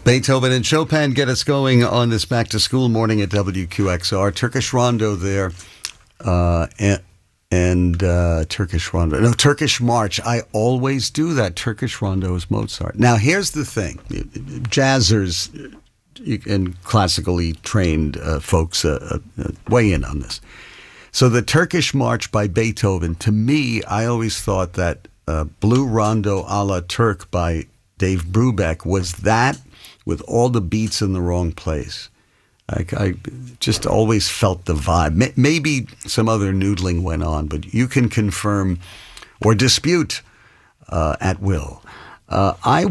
Beethoven and Chopin get us going on this back-to-school morning at WQXR. Turkish Rondo there, and Turkish Rondo. No, Turkish March. I always do that. Turkish Rondo is Mozart. Now, here's the thing. Jazzers and classically trained folks weigh in on this. So the Turkish March by Beethoven, to me, I always thought that Blue Rondo a la Turk by Dave Brubeck was that with all the beats in the wrong place. I just always felt the vibe. Maybe some other noodling went on, but you can confirm or dispute at will. I